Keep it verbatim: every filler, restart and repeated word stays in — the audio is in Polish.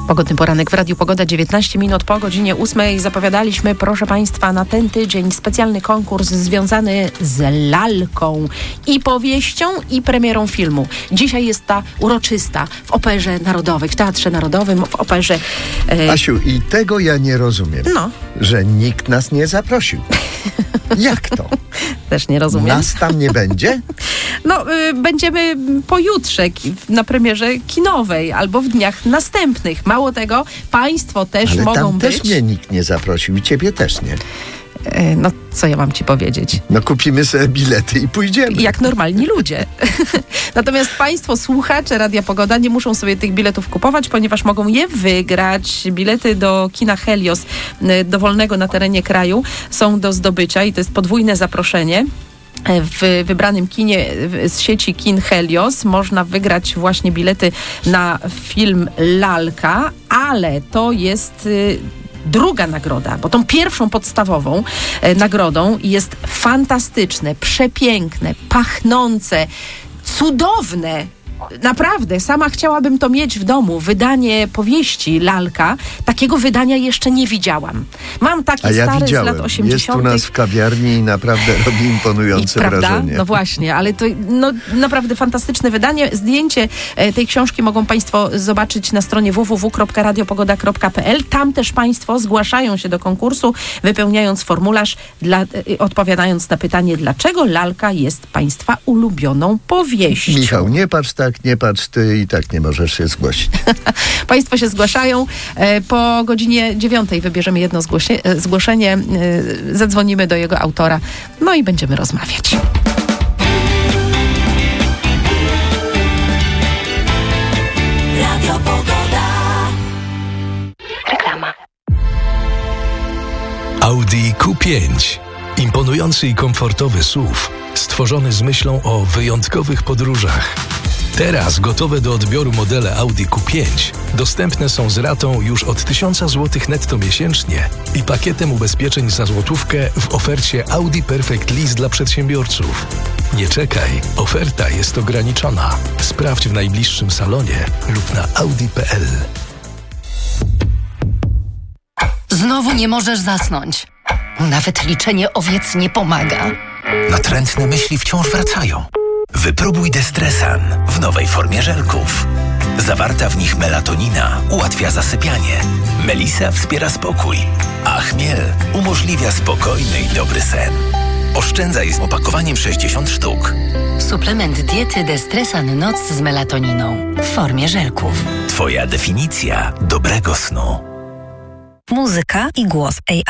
Pogodny poranek w Radiu Pogoda, dziewiętnaście minut po godzinie ósmej. Zapowiadaliśmy, proszę Państwa, na ten tydzień specjalny konkurs związany z lalką i powieścią, i premierą filmu. Dzisiaj jest ta uroczysta w Operze Narodowej, w Teatrze Narodowym, w Operze... E... Asiu, i tego ja nie rozumiem, no. że nikt nas nie zaprosił. Jak to? Też nie rozumiem. Nas tam nie będzie? No, y, będziemy pojutrze ki- na premierze kinowej albo w dniach następnych. Mało tego, Państwo też Ale mogą tam być... też mnie nikt nie zaprosił i ciebie też nie. Y, no, co ja mam ci powiedzieć? No kupimy sobie bilety i pójdziemy. Jak normalni ludzie. Natomiast Państwo, słuchacze Radia Pogoda, nie muszą sobie tych biletów kupować, ponieważ mogą je wygrać. Bilety do kina Helios, y, dowolnego na terenie kraju, są do zdobycia i to jest podwójne zaproszenie. W wybranym kinie z sieci kin Helios można wygrać właśnie bilety na film Lalka, ale to jest y, druga nagroda, bo tą pierwszą podstawową y, nagrodą jest fantastyczne, przepiękne, pachnące, cudowne. Naprawdę, sama chciałabym to mieć w domu. Wydanie powieści Lalka. Takiego wydania jeszcze nie widziałam. Mam takie A ja stare widziałem. z lat osiemdziesiątych. Jest u nas w kawiarni i naprawdę robi imponujące I, prawda? wrażenie. No właśnie, ale to no, naprawdę fantastyczne wydanie. Zdjęcie e, tej książki mogą Państwo zobaczyć na stronie w w w kropka radiopogoda kropka p l. Tam też Państwo zgłaszają się do konkursu, wypełniając formularz, dla, e, odpowiadając na pytanie, dlaczego Lalka jest Państwa ulubioną powieścią. Michał, nie patrz tak, nie patrz ty i tak nie możesz się zgłosić. Państwo się zgłaszają. E, po godzinie dziewiątej wybierzemy jedno zgłosie, e, zgłoszenie, e, zadzwonimy do jego autora, no i będziemy rozmawiać. Radio Pogoda. Reklama. Audi Q pięć. Imponujący i komfortowy S U V, stworzony z myślą o wyjątkowych podróżach. Teraz gotowe do odbioru modele Audi Q pięć dostępne są z ratą już od tysiąc złotych netto miesięcznie i pakietem ubezpieczeń za złotówkę w ofercie Audi Perfect Lease dla przedsiębiorców. Nie czekaj, oferta jest ograniczona. Sprawdź w najbliższym salonie lub na audi kropka p l. Znowu nie możesz zasnąć. Nawet liczenie owiec nie pomaga. Natrętne myśli wciąż wracają. Wypróbuj Destresan w nowej formie żelków. Zawarta w nich melatonina ułatwia zasypianie. Melisa wspiera spokój, a chmiel umożliwia spokojny i dobry sen. Oszczędzaj z opakowaniem sześćdziesiąt sztuk. Suplement diety Destresan Noc z melatoniną w formie żelków. Twoja definicja dobrego snu. Muzyka i głos A I.